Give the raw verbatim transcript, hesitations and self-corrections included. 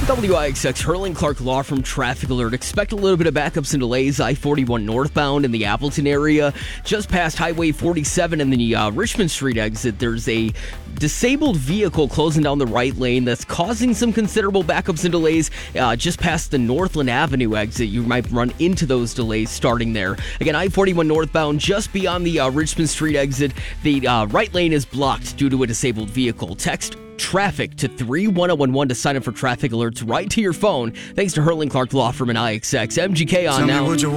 W I X X Hurling Clark Law Firm Traffic Alert. Expect a little bit of backups and delays. I forty-one northbound in the Appleton area. Just past Highway forty-seven and the uh, Richmond Street exit, there's a disabled vehicle closing down the right lane that's causing some considerable backups and delays. Uh, just past the Northland Avenue exit, you might run into those delays starting there. Again, I forty-one northbound, just beyond the uh, Richmond Street exit, the uh, right lane is blocked due to a disabled vehicle. Text traffic to three one zero one one to sign up for traffic alerts right to your phone. Thanks to Hurling Clark Law Firm and I X X. M G K on now.